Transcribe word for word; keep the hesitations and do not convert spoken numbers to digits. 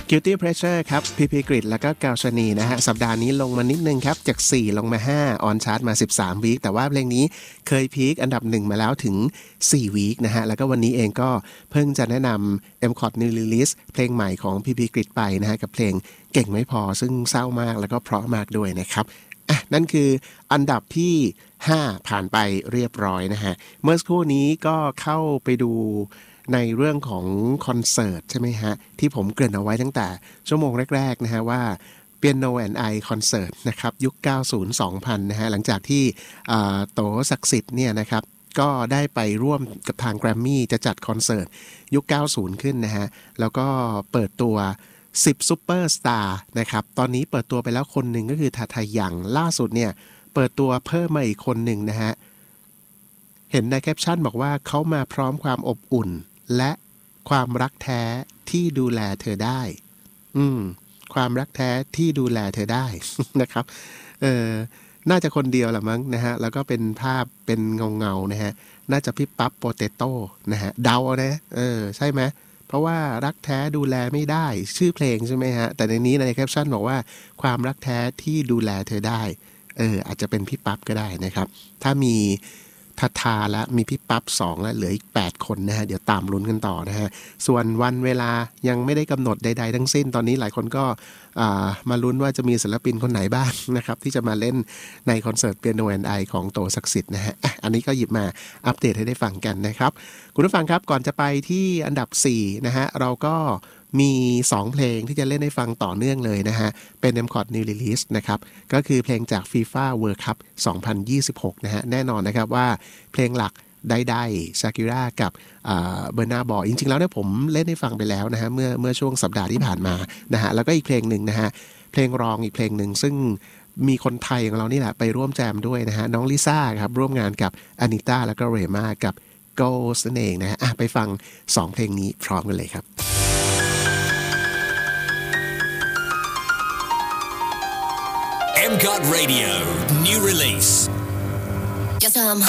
Guilty Pleasure ครับ พี พี Grid แล้วก็กาลชนีนะฮะสัปดาห์นี้ลงมานิดนึงครับจากสี่ลงมาห้าออนชาร์ตมาสิบสามวีคแต่ว่าเพลงนี้เคยพีคอันดับหนึ่งมาแล้วถึงสี่วีคนะฮะแล้วก็วันนี้เองก็เพิ่งจะแนะนำ เอ็ม คอ ที New Release เพลงใหม่ของ พี พี Grid ไปนะฮะกับเพลงเก่งไม่พอซึ่งเศร้ามากแล้วก็เพราะมากด้วยนะครับอ่ะนั่นคืออันดับที่ห้าผ่านไปเรียบร้อยนะฮะเมื่อสักครู่นี้ก็เข้าไปดูในเรื่องของคอนเสิร์ตใช่ไหมฮะที่ผมเกริ่นเอาไว้ตั้งแต่ชั่วโมงแรกๆนะฮะว่า Piano and I คอนเสิร์ตนะครับยุค เก้าสิบ สองพัน นะฮะหลังจากที่โตศักดิ์สิทธิ์เนี่ยนะครับก็ได้ไปร่วมกับทาง Grammy จะจัดคอนเสิร์ตยุค เก้าสิบ ขึ้นนะฮะแล้วก็เปิดตัวสิบซุปเปอร์สตาร์นะครับตอนนี้เปิดตัวไปแล้วคนหนึ่งก็คือทาทายังล่าสุดเนี่ยเปิดตัวเพิ่มมาอีกคนหนึ่งนะฮะเห็นในแคปชั่นบอกว่าเขามาพร้อมความอบอุ่นและความรักแท้ที่ดูแลเธอได้อืมความรักแท้ที่ดูแลเธอได้ นะครับเออน่าจะคนเดียวแหละมั้งนะฮะแล้วก็เป็นภาพเป็นเงาๆนะฮะน่าจะพี่ปั๊บโปเตโต้นะฮะเดานะเออใช่ไหมเพราะว่ารักแท้ดูแลไม่ได้ชื่อเพลงใช่ไหมฮะแต่ในนี้ในแคปชั่นบอกว่าความรักแท้ที่ดูแลเธอได้เอออาจจะเป็นพี่ปั๊บก็ได้นะครับถ้ามีทาทาและมีพี่ปั๊บสองแล้วเหลืออีกแปดคนนะฮะเดี๋ยวตามลุ้นกันต่อนะฮะส่วนวันเวลายังไม่ได้กำหนดใดๆทั้งสิ้นตอนนี้หลายคนก็มาลุ้นว่าจะมีศิลปินคนไหนบ้างนะครับที่จะมาเล่นในคอนเสิร์ต Piano and I ของโตศักดิ์สิทธิ์นะฮะอันนี้ก็หยิบมาอัปเดตให้ได้ฟังกันนะครับคุณผู้ฟังครับก่อนจะไปที่อันดับสี่นะฮะเราก็มีสองเพลงที่จะเล่นให้ฟังต่อเนื่องเลยนะฮะเป็น เอ็ม คอ ที New Release นะครับก็คือเพลงจาก FIFA World Cup สองพันยี่สิบหกนะฮะแน่นอนนะครับว่าเพลงหลักได้ได้ชากิร่ากับเบอร์นาบอยจริงๆแล้วเนี่ยผมเล่นให้ฟังไปแล้วนะฮะเมื่อเมื่อช่วงสัปดาห์ที่ผ่านมานะฮะแล้วก็อีกเพลงหนึ่งนะฮะเพลงรองอีกเพลงหนึ่งซึ่งมีคนไทยของเรานี่แหละไปร่วมแจมด้วยนะฮะน้องลิซ่าครับร่วมงานกับอานิต้าแล้วก็เรม่ากับ Ghost นั่นเองนะฮะไปฟังสองเพลงนี้พร้อมกันเลยครับเอ็ม ซี โอ ที Radio New Release. Yes, I'm